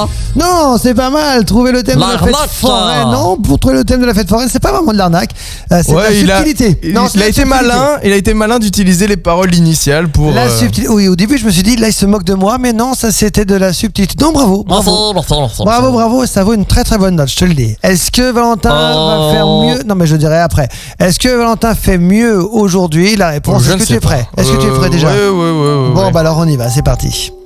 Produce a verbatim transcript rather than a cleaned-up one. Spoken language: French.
Non, c'est pas mal. Trouver le thème L'arnaque, de la fête foraine. ça. Non, pour trouver le thème de la fête foraine, c'est pas vraiment de l'arnaque. Euh, c'est Ouais, de il la a, subtilité. il, non, il c'est de a la été subtilité. malin. Il a été malin d'utiliser les paroles initiales pour. La euh, subtilité. Oui, au début, je me suis dit, là, il se moque de moi, mais non, ça, c'était de la subtilité. Non, bravo, bravo. Merci, merci, merci. Bravo, bravo, ça vaut une très très bonne note, je te le dis. Est-ce que Valentin Oh. va faire mieux? Non, mais je le dirai après. Est-ce que Valentin fait mieux aujourd'hui? La réponse, je est-ce ne que tu sais es prêt? pas. Est-ce que tu es prêt Euh, déjà? ouais, ouais, ouais, ouais, Bon, ouais. bah alors on y va, c'est parti.